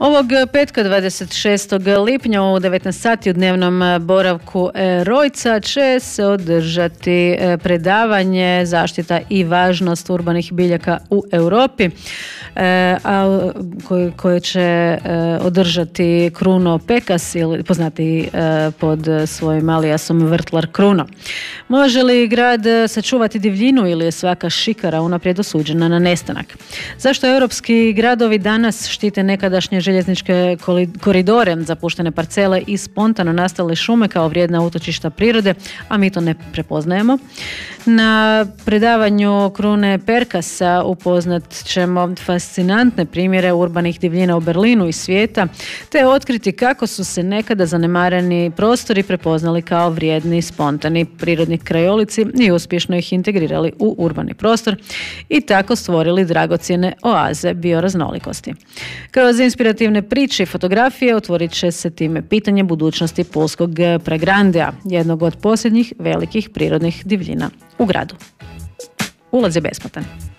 Ovog petka 26. lipnja u 19 sati u dnevnom boravku Rojca će se održati predavanje zaštita i važnost urbanih biljaka u Europi, koje će održati Kruno Pekas, ili poznati pod svojim alijasom Vrtlar Kruno. Može li grad sačuvati divljinu ili je svaka šikara unaprijed osuđena na nestanak? Zašto europski gradovi danas štite nekadašnje željezničke koridore, zapuštene parcele i spontano nastale šume kao vrijedna utočišta prirode, a mi to ne prepoznajemo? Na predavanju Krune Perkasa upoznat ćemo fascinantne primjere urbanih divljina u Berlinu i svijeta, te otkriti kako su se nekada zanemareni prostori prepoznali kao vrijedni, spontani prirodni krajolici i uspješno ih integrirali u urbani prostor i tako stvorili dragocjene oaze bioraznolikosti. Kroz inspirativne priče i fotografije otvorit će se time pitanje budućnosti pulskog Pragrandija, jednog od posljednjih velikih prirodnih divljina u gradu. Ulaz je besplatan.